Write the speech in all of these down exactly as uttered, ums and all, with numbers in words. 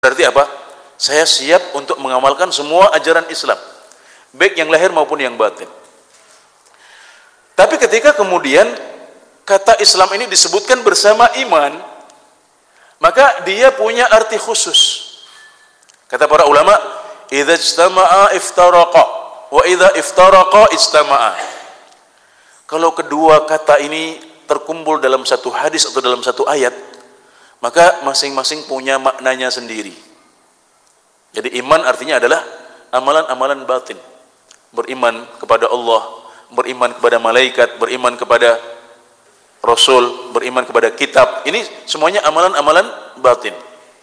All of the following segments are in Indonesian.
Berarti apa? Saya siap untuk mengamalkan semua ajaran Islam, baik yang lahir maupun yang batin. Tapi ketika kemudian kata Islam ini disebutkan bersama iman, maka dia punya arti khusus. Kata para ulama, idza ijtama'a iftaraqa wa idza iftaraqa ijtama'a. Kalau kedua kata ini terkumpul dalam satu hadis atau dalam satu ayat, maka masing-masing punya maknanya sendiri. Jadi iman artinya adalah amalan-amalan batin. Beriman kepada Allah, beriman kepada malaikat, beriman kepada Rasul, beriman kepada kitab. Ini semuanya amalan-amalan batin.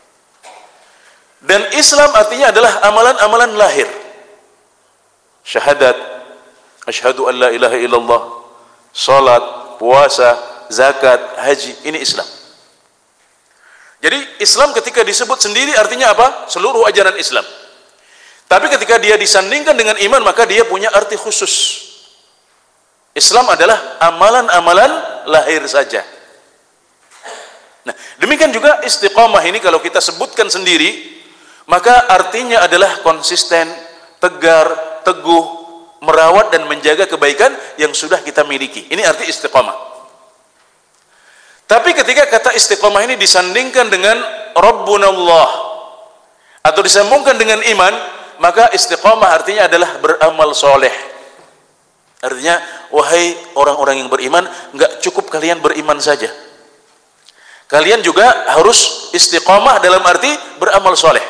Dan Islam artinya adalah amalan-amalan lahir. Syahadat, asyhadu an la ilaha illallah, salat, puasa, zakat, haji, ini Islam. Jadi Islam ketika disebut sendiri artinya apa? Seluruh ajaran Islam. Tapi ketika dia disandingkan dengan iman, maka dia punya arti khusus. Islam adalah amalan-amalan lahir saja. Nah, demikian juga istiqamah ini kalau kita sebutkan sendiri, maka artinya adalah konsisten, tegar, teguh, merawat dan menjaga kebaikan yang sudah kita miliki. Ini arti istiqamah. Tapi ketika kata istiqamah ini disandingkan dengan Rabbunallah atau disambungkan dengan iman, maka istiqamah artinya adalah beramal soleh. Artinya, wahai orang-orang yang beriman, enggak cukup kalian beriman saja. Kalian juga harus istiqamah dalam arti beramal soleh.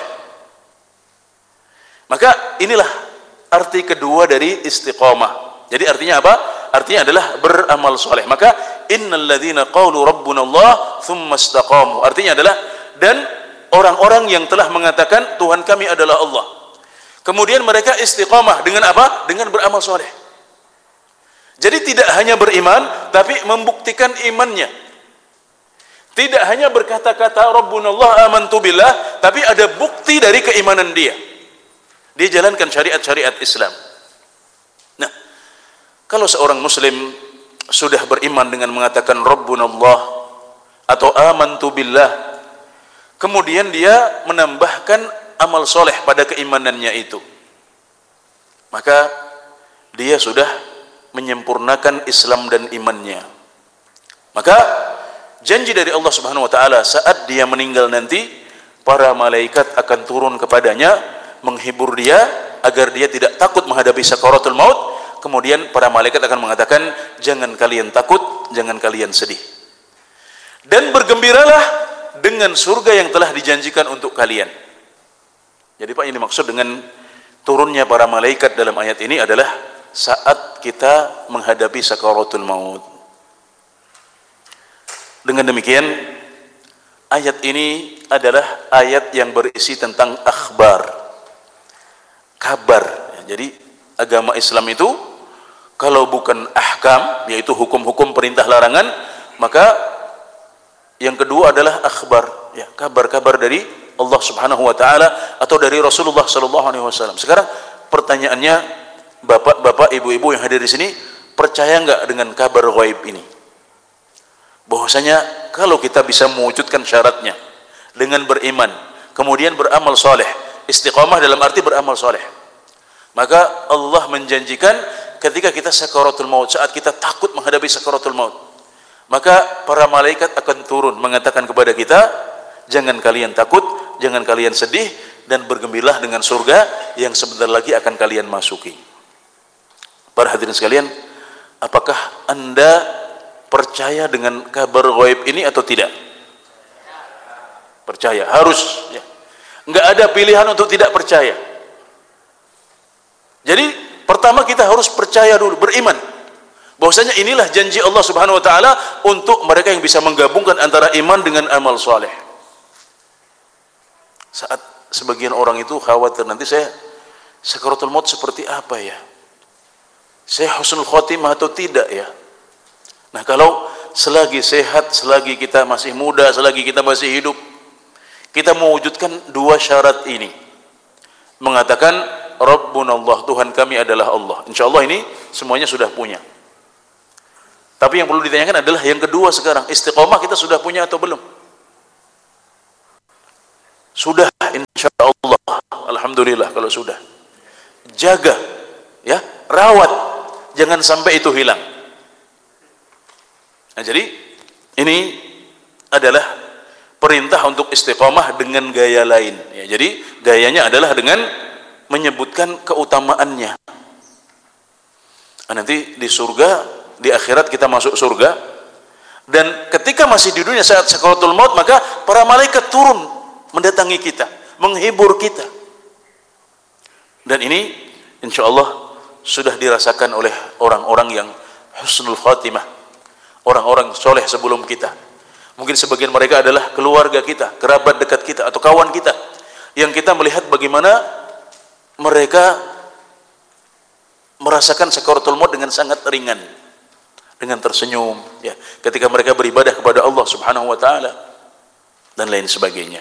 Maka inilah arti kedua dari istiqamah. Jadi artinya apa? Artinya adalah beramal soleh. Maka innal ladzina qalu rabbuna Allah tsumma istaqamu. Artinya adalah dan orang-orang yang telah mengatakan Tuhan kami adalah Allah. Kemudian mereka istiqamah dengan apa? Dengan beramal soleh. Jadi tidak hanya beriman, tapi membuktikan imannya. Tidak hanya berkata-kata rabbuna Allah amantu billah, tapi ada bukti dari keimanan dia. Dia jalankan syariat-syariat Islam. Nah, kalau seorang muslim sudah beriman dengan mengatakan Rabbunallah atau amantu billah, kemudian dia menambahkan amal soleh pada keimanannya itu, maka dia sudah menyempurnakan Islam dan imannya. Maka janji dari Allah Subhanahu wa taala saat dia meninggal nanti, para malaikat akan turun kepadanya menghibur dia agar dia tidak takut menghadapi sakaratul maut. Kemudian para malaikat akan mengatakan, jangan kalian takut, jangan kalian sedih, dan bergembiralah dengan surga yang telah dijanjikan untuk kalian. Jadi Pak, ini maksud dengan turunnya para malaikat dalam ayat ini adalah saat kita menghadapi sakaratul maut. Dengan demikian, ayat ini adalah ayat yang berisi tentang akhbar, kabar. Jadi agama Islam itu kalau bukan ahkam, yaitu hukum-hukum perintah larangan, maka yang kedua adalah akhbar, ya, kabar-kabar dari Allah Subhanahu wa taala atau dari Rasulullah sallallahu alaihi wasallam. Sekarang pertanyaannya, bapak-bapak, ibu-ibu yang hadir di sini, percaya enggak dengan kabar ghaib ini? Bahwasanya kalau kita bisa mewujudkan syaratnya dengan beriman, kemudian beramal soleh, istiqamah dalam arti beramal soleh, maka Allah menjanjikan ketika kita sakaratul maut, saat kita takut menghadapi sakaratul maut, maka para malaikat akan turun mengatakan kepada kita, jangan kalian takut, jangan kalian sedih, dan bergembiralah dengan surga yang sebentar lagi akan kalian masuki. Para hadirin sekalian, apakah Anda percaya dengan kabar ghaib ini atau tidak? Percaya, harus, ya. Enggak ada pilihan untuk tidak percaya. Jadi pertama kita harus percaya dulu, beriman bahwasanya inilah janji Allah Subhanahu wa taala untuk mereka yang bisa menggabungkan antara iman dengan amal soleh. Saat sebagian orang itu khawatir, nanti saya sakaratul maut seperti apa ya? Saya husnul khotimah atau tidak ya? Nah, kalau selagi sehat, selagi kita masih muda, selagi kita masih hidup, kita mewujudkan dua syarat ini, mengatakan Rabbunallah, Tuhan kami adalah Allah, insya Allah ini semuanya sudah punya. Tapi yang perlu ditanyakan adalah yang kedua sekarang, istiqomah kita sudah punya atau belum? Sudah, insya Allah, alhamdulillah kalau sudah. Jaga, ya, rawat, jangan sampai itu hilang. Nah, jadi ini adalah perintah untuk istiqomah dengan gaya lain. Ya, jadi gayanya adalah dengan menyebutkan keutamaannya. Nah, nanti di surga, di akhirat kita masuk surga, dan ketika masih di dunia saat sakaratul maut, maka para malaikat turun mendatangi kita, menghibur kita. Dan ini insya Allah sudah dirasakan oleh orang-orang yang husnul khatimah, orang-orang soleh sebelum kita. Mungkin sebagian mereka adalah keluarga kita, kerabat dekat kita, atau kawan kita, yang kita melihat bagaimana mereka merasakan sakaratul maut dengan sangat ringan, dengan tersenyum, ya, ketika mereka beribadah kepada Allah Subhanahu wa taala dan lain sebagainya.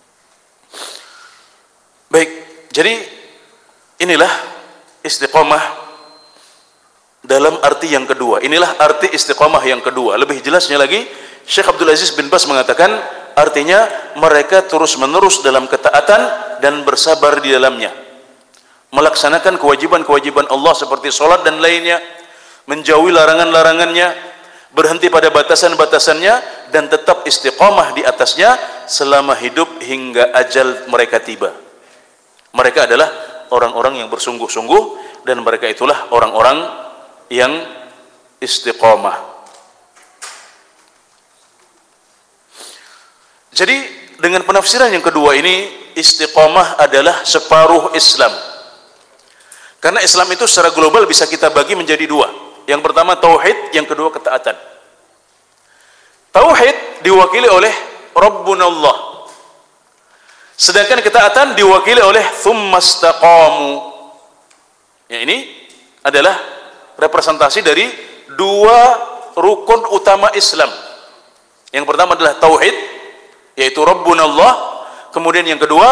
Baik, jadi inilah istiqomah dalam arti yang kedua. Inilah arti istiqomah yang kedua. Lebih jelasnya lagi, Syekh Abdul Aziz bin Baz mengatakan, artinya mereka terus-menerus dalam ketaatan dan bersabar di dalamnya, melaksanakan kewajiban-kewajiban Allah seperti sholat dan lainnya, menjauhi larangan-larangannya, berhenti pada batasan-batasannya, dan tetap istiqomah di atasnya selama hidup hingga ajal mereka tiba. Mereka adalah orang-orang yang bersungguh-sungguh, dan mereka itulah orang-orang yang istiqomah. Jadi dengan penafsiran yang kedua ini, istiqomah adalah separuh Islam. Karena Islam itu secara global bisa kita bagi menjadi dua. Yang pertama tauhid, yang kedua ketaatan. Tauhid diwakili oleh Rabbunallah, sedangkan ketaatan diwakili oleh Tsumastaqamu. Ya, ini adalah representasi dari dua rukun utama Islam. Yang pertama adalah tauhid, yaitu Rabbunallah. Kemudian yang kedua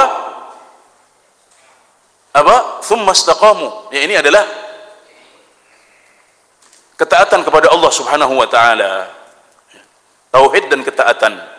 apa? Tsumastaqamu. Ya, ini adalah ketaatan kepada Allah Subhanahu wa taala. Tauhid dan ketaatan.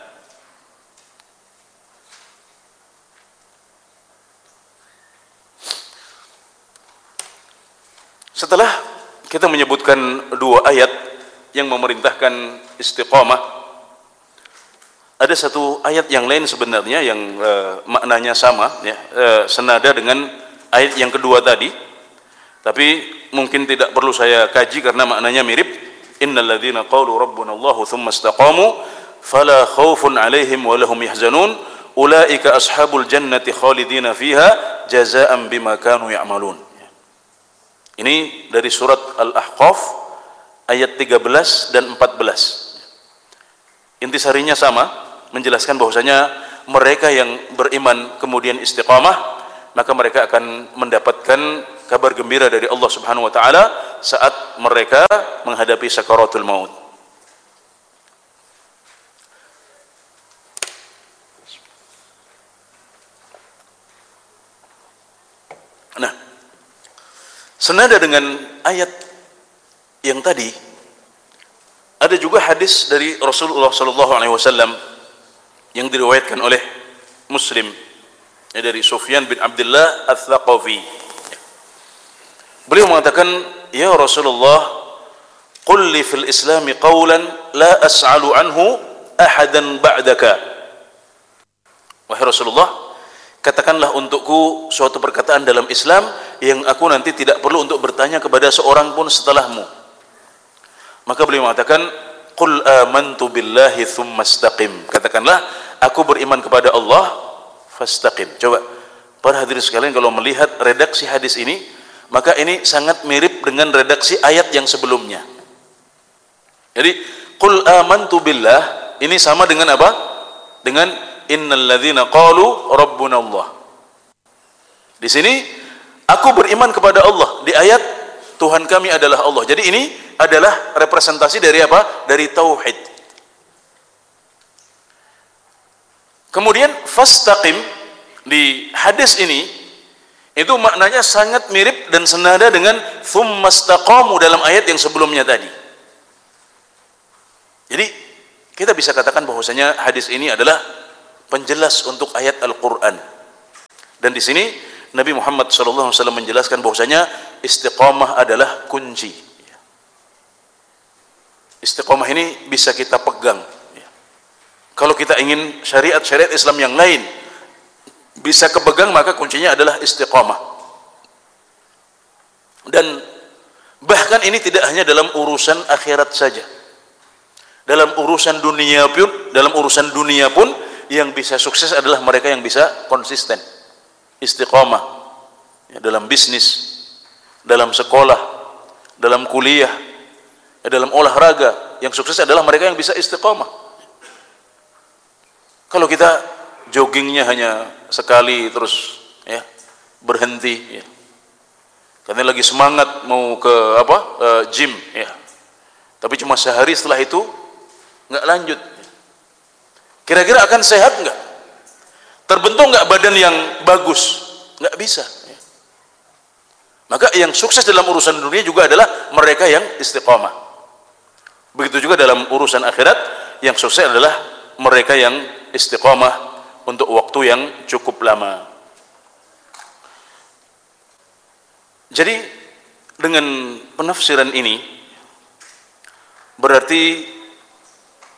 Setelah kita menyebutkan dua ayat yang memerintahkan istiqamah, ada satu ayat yang lain sebenarnya yang uh, maknanya sama, ya, uh, senada dengan ayat yang kedua tadi, tapi mungkin tidak perlu saya kaji karena maknanya mirip. Innal ladzina qalu rabbunallahu tsumma istaqamu fala khaufun 'alaihim wa lahum yahzanun ulaika ashabul jannati khalidina fiha jazaa'an bima kanu ya'malun. Ini dari surat Al-Ahqaf ayat tiga belas dan empat belas. Intisarinya sama, menjelaskan bahwasanya mereka yang beriman kemudian istiqamah, maka mereka akan mendapatkan kabar gembira dari Allah Subhanahu wa taala saat mereka menghadapi sakaratul maut. Nah, senada dengan ayat yang tadi, ada juga hadis dari Rasulullah sallallahu alaihi wasallam yang diriwayatkan oleh Muslim, ya, dari Sufyan bin Abdullah Ats-Tsaqafi. Beliau mengatakan, "Ya Rasulullah, qul li fil Islam qawlan la as'alu anhu ahadan ba'daka." Wahai Rasulullah, katakanlah untukku suatu perkataan dalam Islam yang aku nanti tidak perlu untuk bertanya kepada seorang pun setelahmu. Maka beliau mengatakan, qul amantu billahi tsumma istaqim. Katakanlah, aku beriman kepada Allah, fastaqim. Coba para hadirin sekalian, kalau melihat redaksi hadis ini, maka ini sangat mirip dengan redaksi ayat yang sebelumnya. Jadi qul amantu billah ini sama dengan apa? Dengan innal ladzina qalu rabbuna Allah. Di sini aku beriman kepada Allah, di ayat Tuhan kami adalah Allah. Jadi ini adalah representasi dari apa? Dari tauhid. Kemudian fastaqim di hadis ini itu maknanya sangat mirip dan senada dengan tsumastaqamu dalam ayat yang sebelumnya tadi. Jadi kita bisa katakan bahwasanya hadis ini adalah penjelas untuk ayat Al-Qur'an. Dan di sini Nabi Muhammad shallallahu alaihi wasallam menjelaskan bahwasanya istiqamah adalah kunci. Istiqamah ini bisa kita pegang. Kalau kita ingin syariat-syariat Islam yang lain bisa kepegang, maka kuncinya adalah istiqamah. Dan bahkan ini tidak hanya dalam urusan akhirat saja. Dalam urusan dunia pun, dalam urusan dunia pun yang bisa sukses adalah mereka yang bisa konsisten. Istiqamah ya, dalam bisnis, dalam sekolah, dalam kuliah, ya, dalam olahraga, yang sukses adalah mereka yang bisa istiqamah. Kalau kita joggingnya hanya sekali terus ya berhenti ya, karena lagi semangat mau ke apa uh, gym ya, tapi cuma sehari setelah itu nggak lanjut, kira-kira akan sehat nggak? Terbentuk nggak badan yang bagus? Nggak bisa. Maka yang sukses dalam urusan dunia juga adalah mereka yang istiqamah. Begitu juga dalam urusan akhirat, yang sukses adalah mereka yang istiqamah untuk waktu yang cukup lama. Jadi dengan penafsiran ini berarti